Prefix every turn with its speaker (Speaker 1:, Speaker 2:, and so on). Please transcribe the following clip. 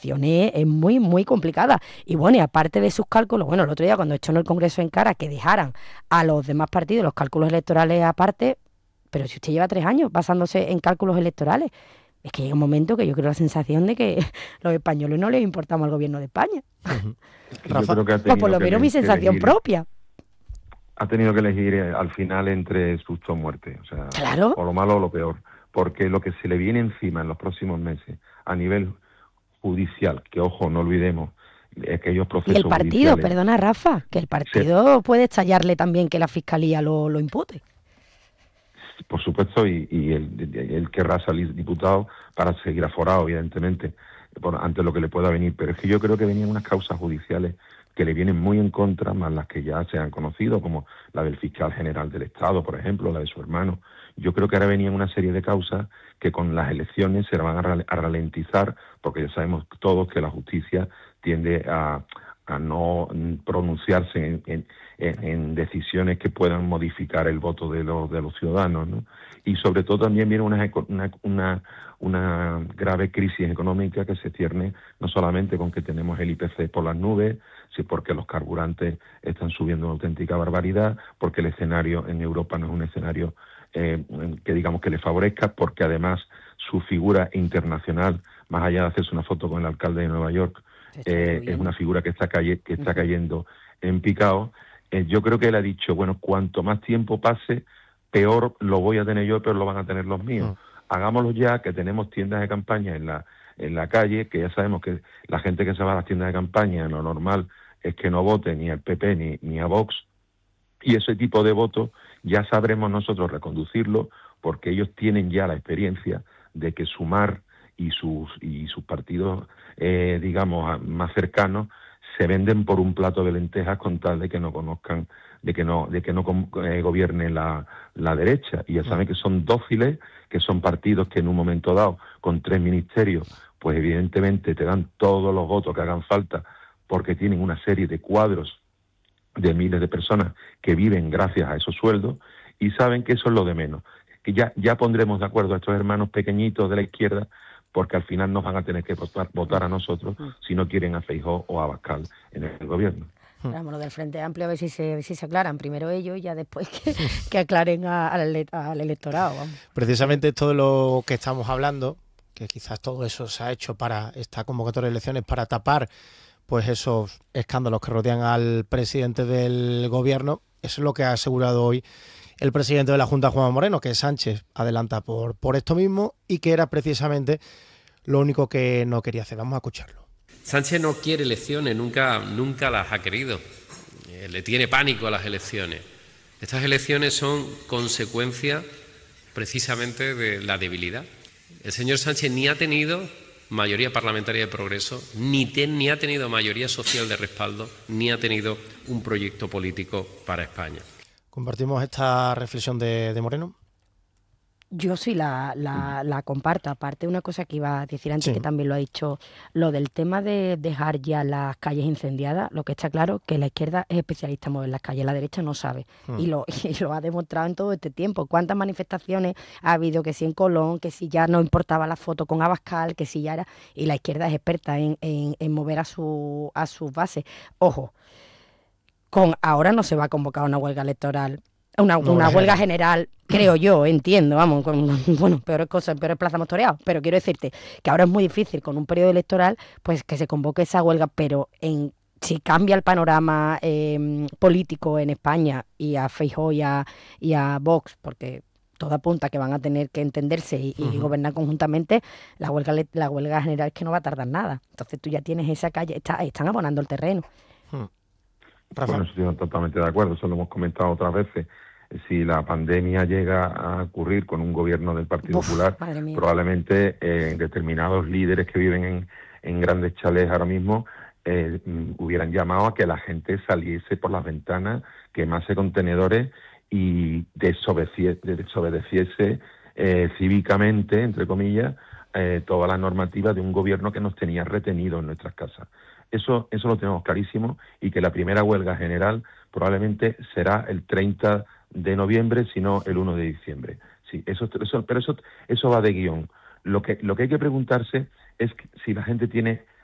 Speaker 1: situación es muy, muy complicada. Y bueno, y aparte de sus cálculos, bueno, el otro día cuando echó en el Congreso en cara que dejaran a los demás partidos los cálculos electorales aparte, pero si usted lleva 3 años basándose en cálculos electorales, es que llega un momento que yo creo la sensación de que los españoles no les importamos al gobierno de España.
Speaker 2: Yo
Speaker 3: Rafa,
Speaker 2: creo que ha
Speaker 1: O por
Speaker 2: tenido
Speaker 1: lo menos mi
Speaker 2: que
Speaker 1: sensación
Speaker 2: elegir,
Speaker 1: propia.
Speaker 2: al final entre susto o muerte, o sea,
Speaker 1: Claro.
Speaker 2: o lo malo o lo peor, porque lo que se le viene encima en los próximos meses a nivel judicial, que ojo, no olvidemos, aquellos
Speaker 1: Y el
Speaker 2: procesos
Speaker 1: partido,
Speaker 2: judiciales,
Speaker 1: perdona Rafa, que el
Speaker 2: se,
Speaker 1: partido puede estallarle también que la fiscalía lo impute.
Speaker 2: por supuesto, y él querrá salir diputado para seguir aforado, evidentemente, ante lo que le pueda venir. Pero es que yo creo que venían unas causas judiciales que le vienen muy en contra, más las que ya se han conocido, como la del fiscal general del Estado, por ejemplo, la de su hermano. Yo creo que ahora venían una serie de causas que con las elecciones se van a ralentizar, porque ya sabemos todos que la justicia tiende a no pronunciarse en decisiones que puedan modificar el voto de los ciudadanos, ¿no? Y sobre todo también viene una grave crisis económica que se cierne no solamente con que tenemos el IPC por las nubes, sino porque los carburantes están subiendo una auténtica barbaridad, porque el escenario en Europa no es un escenario que digamos que le favorezca, porque además su figura internacional, más allá de hacerse una foto con el alcalde de Nueva York, es una figura que está cayendo en picado. Yo creo que él ha dicho, bueno, cuanto más tiempo pase, peor lo voy a tener yo, pero lo van a tener los míos. Hagámoslo ya, que tenemos tiendas de campaña en la calle, que ya sabemos que la gente que se va a las tiendas de campaña, lo normal es que no vote ni al PP ni a Vox, y ese tipo de votos ya sabremos nosotros reconducirlo, porque ellos tienen ya la experiencia de que Sumar y sus partidos, digamos, más cercanos, se venden por un plato de lentejas con tal de que no conozcan, de que no gobierne la derecha. Y ya saben que son dóciles, que son partidos que en un momento dado, con 3 ministerios, pues evidentemente te dan todos los votos que hagan falta, porque tienen una serie de cuadros de miles de personas que viven gracias a esos sueldos, y saben que eso es lo de menos, que ya pondremos de acuerdo a estos hermanos pequeñitos de la izquierda, porque al final nos van a tener que votar a nosotros si no quieren a Feijóo o a Abascal en el gobierno.
Speaker 1: Vamos, lo del Frente Amplio, a ver si se aclaran primero ellos y ya después que aclaren al electorado. Vamos.
Speaker 3: Precisamente esto de lo que estamos hablando, que quizás todo eso se ha hecho para esta convocatoria de elecciones, para tapar pues esos escándalos que rodean al presidente del gobierno. Eso es lo que ha asegurado hoy el presidente de la Junta, Juanma Moreno, que Sánchez adelanta por esto mismo y que era precisamente lo único que no quería hacer. Vamos a escucharlo.
Speaker 4: Sánchez no quiere elecciones, nunca las ha querido. Le tiene pánico a las elecciones. Estas elecciones son consecuencia precisamente de la debilidad. El señor Sánchez ni ha tenido mayoría parlamentaria de progreso, ni ha tenido mayoría social de respaldo, ni ha tenido un proyecto político para España.
Speaker 3: ¿Compartimos esta reflexión de Moreno?
Speaker 1: Yo sí la comparto. Aparte, una cosa que iba a decir antes, que también lo ha dicho, lo del tema de dejar ya las calles incendiadas, lo que está claro que la izquierda es especialista en mover las calles, la derecha no sabe. Y lo ha demostrado en todo este tiempo. ¿Cuántas manifestaciones ha habido? Que si en Colón, que si ya no importaba la foto con Abascal, que si ya era... Y la izquierda es experta en mover a sus bases. Ojo, ahora no se va a convocar una huelga electoral. Una huelga general, creo yo, entiendo, vamos, bueno, peores plazas hemos toreado, pero quiero decirte que ahora es muy difícil con un periodo electoral, pues que se convoque esa huelga, pero si cambia el panorama político en España y a Feijóo y a Vox, porque todo apunta que van a tener que entenderse y gobernar conjuntamente, la huelga general es que no va a tardar nada. Entonces tú ya tienes esa calle, están abonando el terreno.
Speaker 2: Bueno, estoy totalmente de acuerdo, eso lo hemos comentado otras veces. Si la pandemia llega a ocurrir con un gobierno del Partido Popular, probablemente determinados líderes que viven en grandes chalés ahora mismo hubieran llamado a que la gente saliese por las ventanas, quemase contenedores y desobedeciese cívicamente, entre comillas, toda la normativa de un gobierno que nos tenía retenidos en nuestras casas. Eso lo tenemos clarísimo, y que la primera huelga general probablemente será el 30 de noviembre, sino el 1 de diciembre. Sí, pero eso va de guión. Lo que hay que preguntarse es si la gente tiene